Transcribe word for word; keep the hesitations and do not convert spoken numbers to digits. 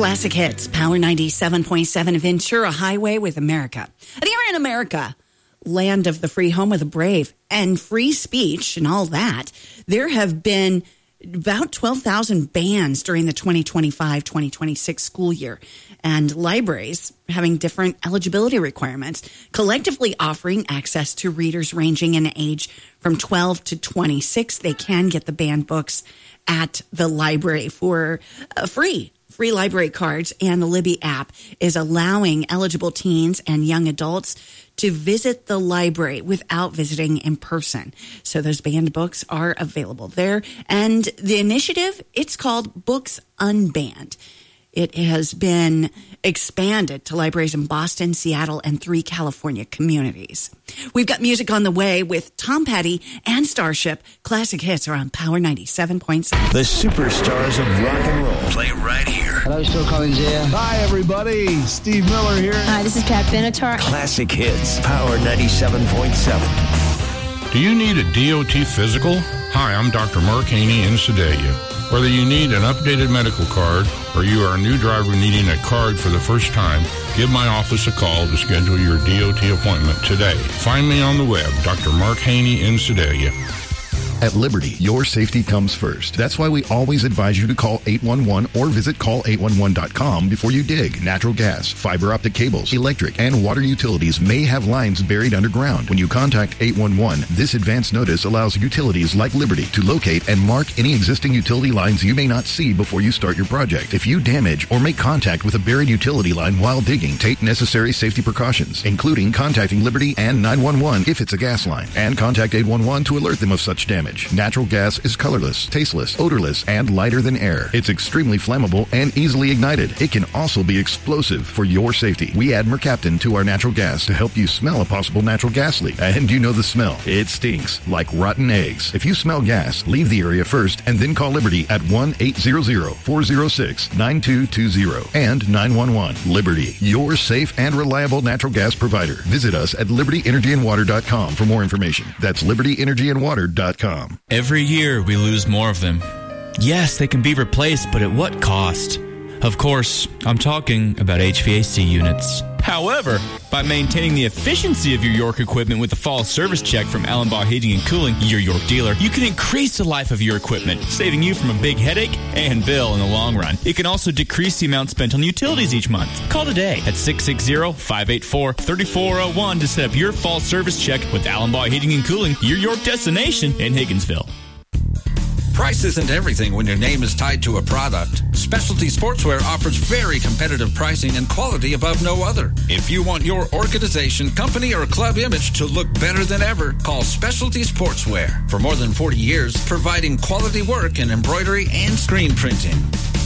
Classic Hits, Power ninety-seven point seven, Ventura Highway with America. And here in America, land of the free, home of the brave, and free speech and all that, there have been about twelve thousand bans during the twenty twenty-five twenty twenty-six school year. And libraries having different eligibility requirements, collectively offering access to readers ranging in age from twelve to twenty-six. They can get the banned books at the library for uh, free. Free library cards, and the Libby app is allowing eligible teens and young adults to visit the library without visiting in person. So those banned books are available there. And the initiative, it's called Books Unbanned. It has been expanded to libraries in Boston, Seattle, and three California communities. We've got music on the way with Tom Petty and Starship. Classic Hits are on Power ninety-seven point seven. The superstars of rock and roll play right here. Hello, Phil Collins here. Hi, everybody. Steve Miller here. Hi, this is Pat Benatar. Classic Hits, Power ninety-seven point seven. Do you need a D O T physical? Hi, I'm Doctor Mark Haney in Sedalia. Whether you need an updated medical card or you are a new driver needing a card for the first time, give my office a call to schedule your D O T appointment today. Find me on the web, Doctor Mark Haney in Sedalia. At Liberty, your safety comes first. That's why we always advise you to call eight one one or visit call eight one one dot com before you dig. Natural gas, fiber optic cables, electric, and water utilities may have lines buried underground. When you contact eight one one, this advance notice allows utilities like Liberty to locate and mark any existing utility lines you may not see before you start your project. If you damage or make contact with a buried utility line while digging, take necessary safety precautions, including contacting Liberty and nine one one if it's a gas line, and contact eight one one to alert them of such damage. Natural gas is colorless, tasteless, odorless, and lighter than air. It's extremely flammable and easily ignited. It can also be explosive. For your safety, we add Mercaptan to our natural gas to help you smell a possible natural gas leak. And you know the smell. It stinks like rotten eggs. If you smell gas, leave the area first and then call Liberty at one eight hundred, four oh six, nine two two oh and nine one one. Liberty, your safe and reliable natural gas provider. Visit us at liberty energy and water dot com for more information. That's liberty energy and water dot com. Every year, we lose more of them. Yes, they can be replaced, but at what cost? Of course, I'm talking about H V A C units. However, by maintaining the efficiency of your York equipment with a fall service check from Allenbaugh Heating and Cooling, your York dealer, you can increase the life of your equipment, saving you from a big headache and bill in the long run. It can also decrease the amount spent on utilities each month. Call today at six six zero, five eight four, three four zero one to set up your fall service check with Allenbaugh Heating and Cooling, your York destination in Higginsville. Price isn't everything when your name is tied to a product. Specialty Sportswear offers very competitive pricing and quality above no other. If you want your organization, company, or club image to look better than ever, call Specialty Sportswear. For more than forty years, providing quality work in embroidery and screen printing.